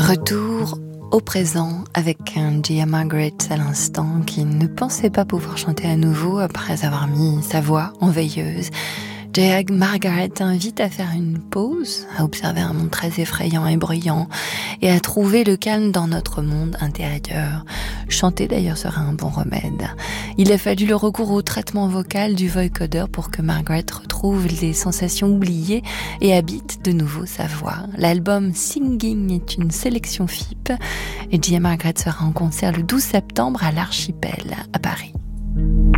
Retour au présent avec un Gia Margaret à l'instant qui ne pensait pas pouvoir chanter à nouveau après avoir mis sa voix en veilleuse. Gia Margaret invite à faire une pause, à observer un monde très effrayant et bruyant et à trouver le calme dans notre monde intérieur. Chanter d'ailleurs sera un bon remède. Il a fallu le recours au traitement vocal du vocoder pour que Margaret retrouve les sensations oubliées et habite de nouveau sa voix. L'album Singing est une sélection FIP et Gia Margaret sera en concert le 12 septembre à l'Archipel à Paris.